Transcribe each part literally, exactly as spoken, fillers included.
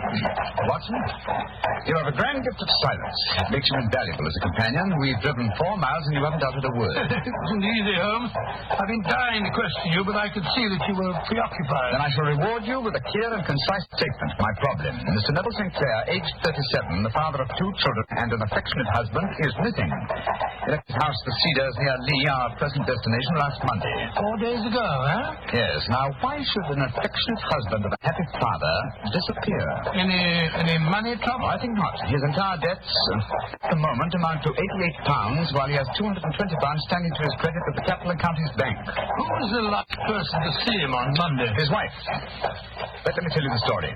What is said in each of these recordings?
Watson, you have a grand gift of silence. It makes you invaluable as a companion. We've driven four miles and you haven't uttered a word. It isn't easy, Holmes. I've been dying to question you, but I could see that you were preoccupied. Then I shall reward you with a clear and concise statement of my problem. Mister Neville Saint Clair, aged thirty-seven, the father of two children and an affectionate husband, is missing. He left his house, the Cedars, near Lee, our present destination, last Monday. Four days ago, huh? Yes. Now, why should an affectionate husband of a happy father disappear? Any any money trouble? I think not. His entire debts uh, at the moment amount to eighty-eight pounds, while he has two hundred twenty pounds standing to his credit at the Capital and Counties Bank. Who was the last person to see him on Monday? His wife. But let me tell you the story.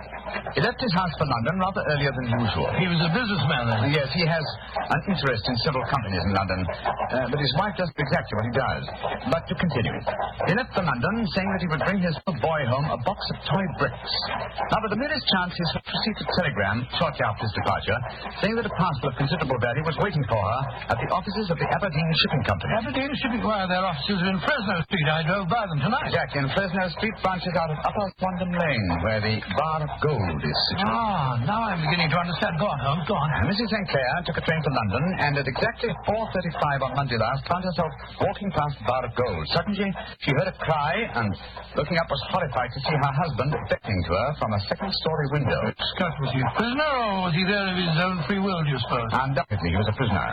He left his house for London rather earlier than usual. He was a businessman then? Yes, he has an interest in several companies in London, uh, but his wife does exactly what he does. But to continue, he left for London saying that he would bring his little boy home a box of toy bricks. Now, by the merest chance, his wife received a telegram shortly after his departure saying that a parcel of considerable value was waiting for her at the offices of the Aberdeen Shipping Company. Aberdeen Shipping? Why, their offices are in Fresno Street. I drove by them tonight. Exactly, and Fresno Street branches out of Upper Swan Lane, where the Bar of Gold is situated. Ah, now I'm beginning to understand. Go on, Holmes, go on. And Missus Saint Clair took a train to London, and at exactly four thirty-five on Monday last, found herself walking past the Bar of Gold. Suddenly, she heard a cry, and looking up was horrified to see her husband beckoning to her from a second-story window. Scott, was he a prisoner, or was he there of his own free will, do you suppose? Undoubtedly, he was a prisoner.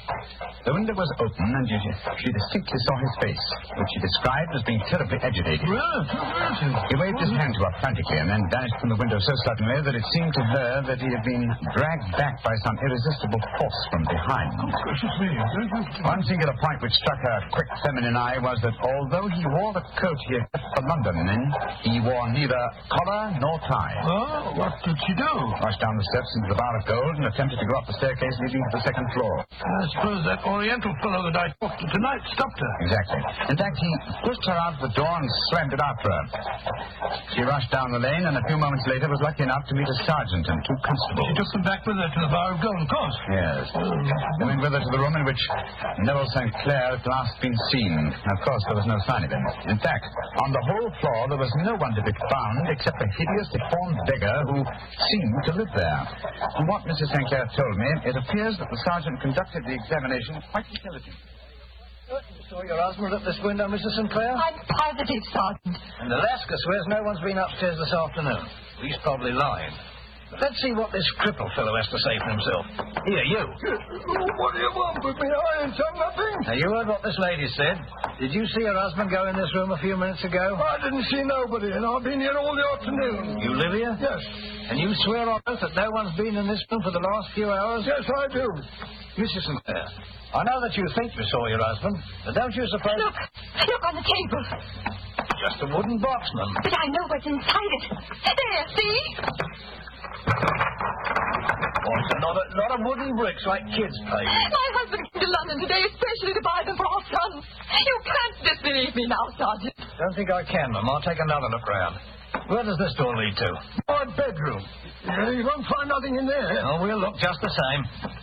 The window was open, and she, she distinctly saw his face, which she described as being terribly agitated. Really? He waved his hand to her frantically, and then vanished from the window so suddenly that it seemed to her that he had been dragged back by some irresistible force from behind. Oh, gracious me. One singular point which struck her quick feminine eye was that although he wore the coat he had left for London in, he wore neither collar nor tie. Oh, what did she do? Rushed down the steps into the Bar of Gold and attempted to go up the staircase leading to the second floor. I suppose that Oriental fellow that I talked to tonight stopped her. Exactly. In fact, he pushed her out of the door and slammed it after her. She rushed down the lane and a few moments later was lucky enough to meet a sergeant and two constables. She took them back with her to the Bar of Gold, of course. Yes. Coming with her to the room in which Neville Saint Clair had last been seen. Of course, there was no sign of him. In fact, on the whole floor, there was no one to be found except a hideous, deformed beggar who seemed to live there. From what Missus Saint Clair told me, it appears that the sergeant conducted the examination quite intelligently. You saw your husband at this window, Missus Sinclair? I'm positive, Sergeant. And Alaska swears no one's been upstairs this afternoon. He's probably lying. But let's see what this cripple fellow has to say for himself. Here, you. What do you want with me? I ain't done nothing. Now, you heard what this lady said. Did you see her husband go in this room a few minutes ago? I didn't see nobody, and I've been here all the afternoon. You live here? Yes. And you swear on oath that no one's been in this room for the last few hours? Yes, I do. Missus Sinclair, I know that you think you saw your husband, but don't you suppose... Look, look on the table. Just a wooden box, ma'am. But I know what's inside it. There, see? Oh, it's a lot of, lot of wooden bricks like kids play. My husband came to London today especially to buy them for our sons. You can't disbelieve me now, Sergeant. Don't think I can, ma'am. I'll take another look round. Where does this door lead to? My bedroom. Yeah, you won't find nothing in there. Oh, we'll look just the same.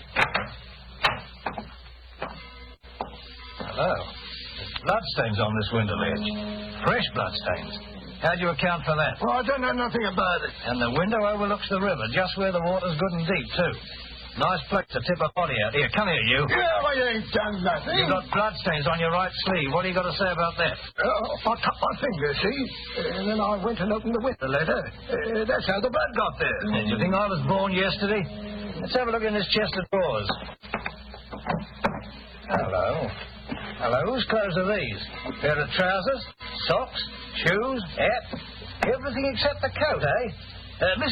Hello. There's bloodstains on this window ledge. Fresh bloodstains. How do you account for that? Well, I don't know nothing about it. And the window overlooks the river, just where the water's good and deep, too. Nice place to tip a body out. Here, come here, you. Yeah, I ain't done nothing. You've got bloodstains on your right sleeve. What do you got to say about that? Uh, I cut my finger, see? And then I went and opened the window letter. Uh, that's how the blood got there. Did you think I was born yesterday? Let's have a look in this chest of drawers. Hello. Hello, whose clothes are these? A pair of trousers, socks, shoes, hat, everything except the coat, eh? Uh,